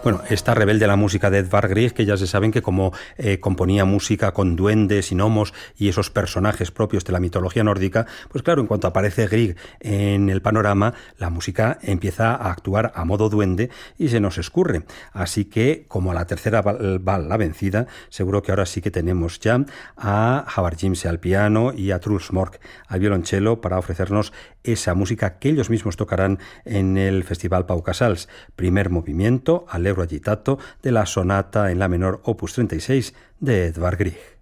Bueno, esta rebelde a la música de Edvard Grieg, que ya se saben que como componía música con duendes y gnomos y esos personajes propios de la mitología nórdica, pues claro, en cuanto aparece Grieg en el panorama, la música empieza a actuar a modo duende y se nos escurre. Así que, como a la tercera va la vencida, seguro que ahora sí que tenemos ya a Havard Jimse al piano y a Truls Mork al violonchelo para ofrecernos esa música que ellos mismos tocarán en el Festival Pau Casals. Primer movimiento, Allegro agitato, de la sonata en la menor opus 36 de Edvard Grieg.